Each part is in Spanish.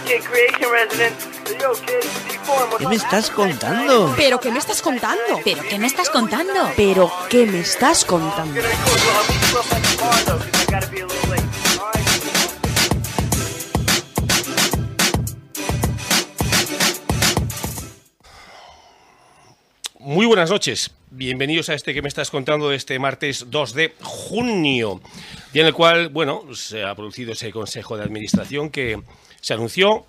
¿Qué me estás contando? ¿Pero qué me estás contando? ¿Pero qué me estás contando? ¿Pero qué me estás contando? Muy buenas noches, bienvenidos a este que me estás contando de este martes 2 de junio, día en el cual, bueno, se ha producido ese Consejo de Administración que se anunció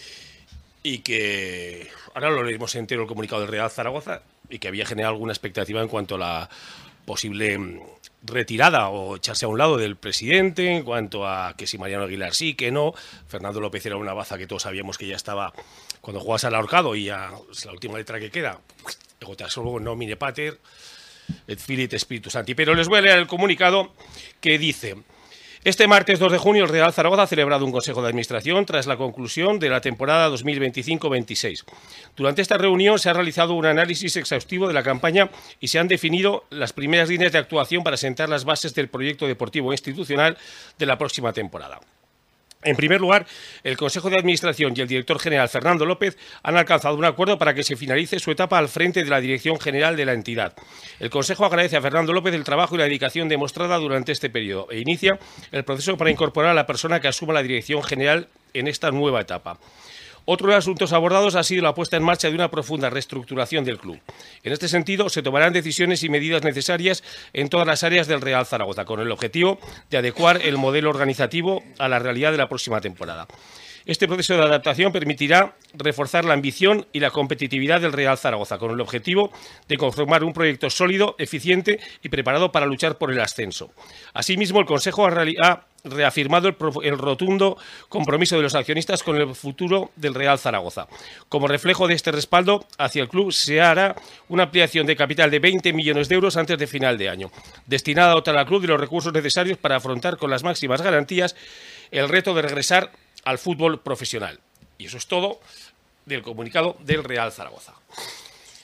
y que ahora lo leemos entero el comunicado del Real Zaragoza y que había generado alguna expectativa en cuanto a la posible retirada o echarse a un lado del presidente, en cuanto a que si Mariano Aguilar sí, que no. Fernando López era una baza que todos sabíamos que ya estaba cuando jugabas al ahorcado y ya es la última letra que queda. Luego nomine pater, et Filii et Spiritus Sancti. Pero les voy a leer el comunicado que dice: este martes 2 de junio el Real Zaragoza ha celebrado un Consejo de Administración tras la conclusión de la temporada 2025-26. Durante esta reunión se ha realizado un análisis exhaustivo de la campaña y se han definido las primeras líneas de actuación para sentar las bases del proyecto deportivo institucional de la próxima temporada. En primer lugar, el Consejo de Administración y el director general Fernando López han alcanzado un acuerdo para que se finalice su etapa al frente de la dirección general de la entidad. El Consejo agradece a Fernando López el trabajo y la dedicación demostrada durante este periodo e inicia el proceso para incorporar a la persona que asuma la dirección general en esta nueva etapa. Otro de los asuntos abordados ha sido la puesta en marcha de una profunda reestructuración del club. En este sentido, se tomarán decisiones y medidas necesarias en todas las áreas del Real Zaragoza, con el objetivo de adecuar el modelo organizativo a la realidad de la próxima temporada. Este proceso de adaptación permitirá reforzar la ambición y la competitividad del Real Zaragoza, con el objetivo de conformar un proyecto sólido, eficiente y preparado para luchar por el ascenso. Asimismo, el Consejo ha reafirmado el rotundo compromiso de los accionistas con el futuro del Real Zaragoza. Como reflejo de este respaldo hacia el club, se hará una ampliación de capital de 20 millones de euros antes de final de año, destinada a dotar al club de los recursos necesarios para afrontar con las máximas garantías el reto de regresar al fútbol profesional. Y eso es todo del comunicado del Real Zaragoza.